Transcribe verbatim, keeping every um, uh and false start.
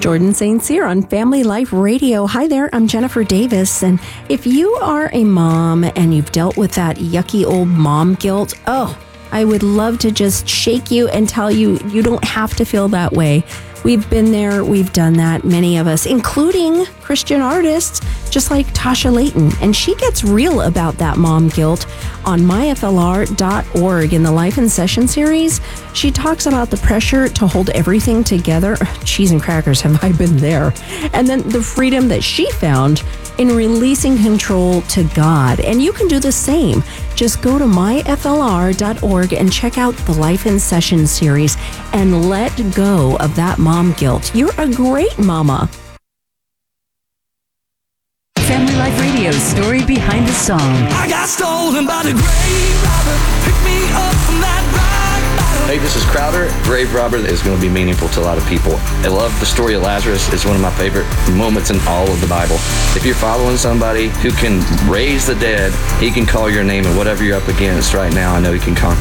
Jordan Saint Cyr on Family Life Radio. Hi there, I'm Jennifer Davis, and if you are a mom and you've dealt with that yucky old mom guilt, oh, I would love to just shake you and tell you you don't have to feel that way. We've been there, we've done that, many of us, including Christian artists, just like Tasha Layton. And she gets real about that mom guilt on my f l r dot org in the Life in Session series. She talks about the pressure to hold everything together. Cheese and crackers, have I been there? And then the freedom that she found in releasing control to God. And you can do the same. Just go to my f l r dot org and check out the Life in Session series and let go of that mom guilt. You're a great mama. Family Life Radio's story behind the song. I got stolen by the grave robber. Pick me up from that rock bottom. Hey, this is Crowder. Grave Robber is going to be meaningful to a lot of people. I love the story of Lazarus. It's one of my favorite moments in all of the Bible. If you're following somebody who can raise the dead, he can call your name, and whatever you're up against right now, I know he can conquer.